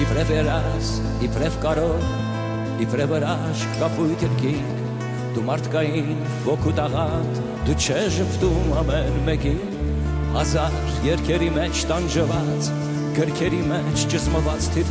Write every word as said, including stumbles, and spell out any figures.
իբրև երաս, իբրև կարոր, իբրև հրաշք կապույտ երկինք, դու մարդկային ոգու տաղանդ, դու չես ժպտում ամեն մեկին, հազար երկերի մեջ տանջված, գրքերի մեջ ճզմված